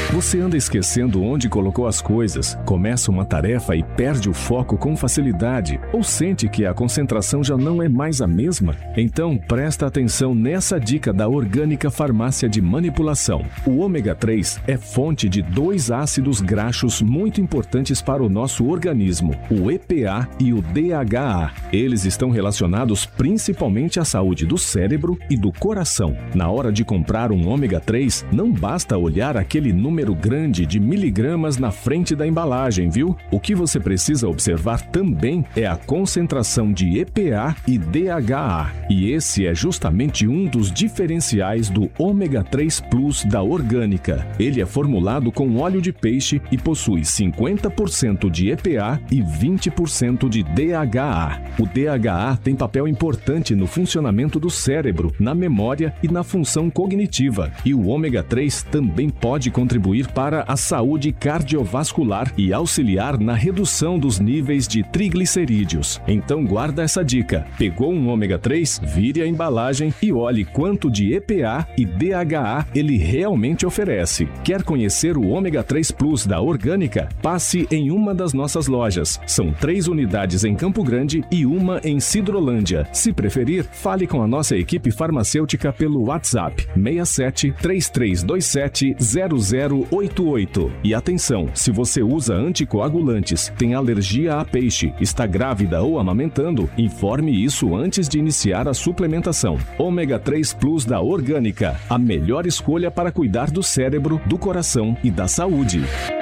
Você anda esquecendo onde colocou as coisas, começa uma tarefa e perde o foco com facilidade, ou sente que a concentração já não é mais a mesma? Então, presta atenção nessa dica da Orgânica Farmácia de Manipulação. O ômega 3 é fonte de 2 ácidos graxos muito importantes para o nosso organismo, o EPA e o DHA. Eles estão relacionados principalmente à saúde do cérebro e do coração. Na hora de comprar um ômega 3, não basta olhar aquele número grande de miligramas na frente da embalagem, viu? O que você precisa observar também é a concentração de EPA e DHA. E esse é justamente um dos diferenciais do ômega 3 Plus da Orgânica. Ele é formulado com óleo de peixe e possui 50% de EPA e 20% de DHA. O DHA tem papel importante no funcionamento do cérebro, na memória e na função cognitiva. E o ômega 3 também pode contribuir para a saúde cardiovascular e auxiliar na redução dos níveis de triglicerídeos. Então guarda essa dica. Pegou um ômega 3? Vire a embalagem e olhe quanto de EPA e DHA ele realmente oferece. Quer conhecer o ômega 3 Plus da Orgânica? Passe em uma das nossas lojas. São 3 unidades em Campo Grande e uma em Sidrolândia. Se preferir, fale com a nossa equipe farmacêutica pelo WhatsApp 67 3327 0088. E atenção, se você usa anticoagulantes, tem alergia a peixe, está grávida ou amamentando, informe isso antes de iniciar a suplementação. Ômega 3 Plus da Orgânica, a melhor escolha para cuidar do cérebro, do coração e da saúde.